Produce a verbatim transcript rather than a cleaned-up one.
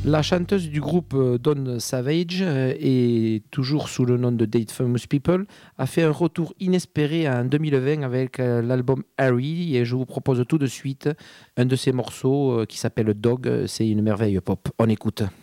La chanteuse du groupe euh, Dawn Savage, euh, et toujours sous le nom de Date Famous People, a fait un retour inespéré en deux mille vingt avec euh, l'album Harry et je vous propose tout de suite un de ses morceaux euh, qui s'appelle Dog. C'est une merveille pop. On écoute.